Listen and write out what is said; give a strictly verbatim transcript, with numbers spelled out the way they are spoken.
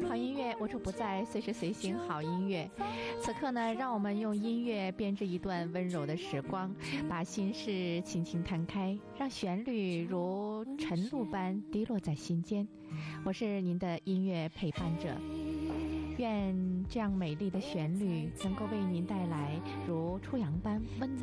好音乐无处不在，随时随行好音乐。此刻呢，让我们用音乐编织一段温柔的时光，把心事轻轻摊开，让旋律如晨露般滴落在心间。我是您的音乐陪伴者，愿这样美丽的旋律能够为您带来如初阳般温暖